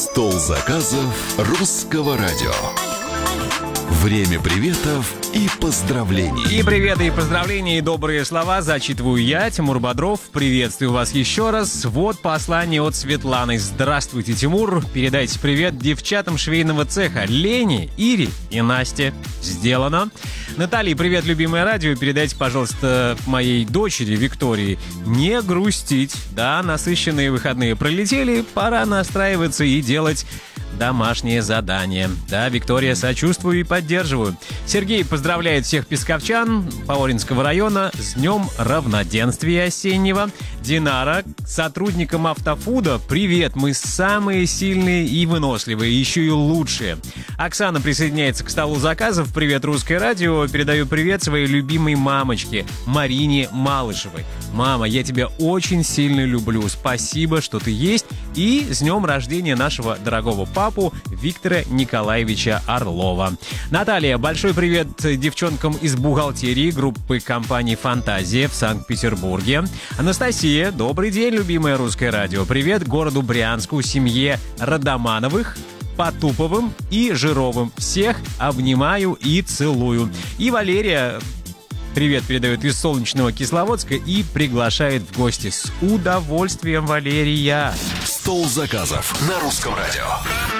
Стол заказов русского радио. Время приветов и поздравлений. И приветы, и поздравления, и добрые слова зачитываю я, Тимур Бодров. Приветствую вас еще раз. Вот послание от Светланы. Здравствуйте, Тимур. Передайте привет девчатам швейного цеха Лене, Ире и Насте. Сделано. Наталья, привет, любимое радио. Передайте, пожалуйста, моей дочери Виктории не грустить. Да, насыщенные выходные пролетели. Пора настраиваться и делать домашнее задание. Да, Виктория, сочувствую и поддерживаю. Сергей поздравляет всех песковчан Поворинского района с Днем равноденствия осеннего. Динара, сотрудникам автофуда, привет, мы самые сильные и выносливые, еще и лучшие. Оксана присоединяется к столу заказов. Привет, русское радио. Передаю привет своей любимой мамочке Марине Малышевой. Мама, я тебя очень сильно люблю. Спасибо, что ты есть. И с днем рождения нашего дорогого папу Виктора Николаевича Орлова. Наталья, большой привет девчонкам из бухгалтерии группы компании «Фантазия» в Санкт-Петербурге. Анастасия, добрый день, любимое русское радио. Привет городу Брянску, семье Радомановых, Потуповым и Жировым. Всех обнимаю и целую. И Валерия привет передает из солнечного Кисловодска и приглашает в гости. С удовольствием, Валерия. Стол заказов на русском радио.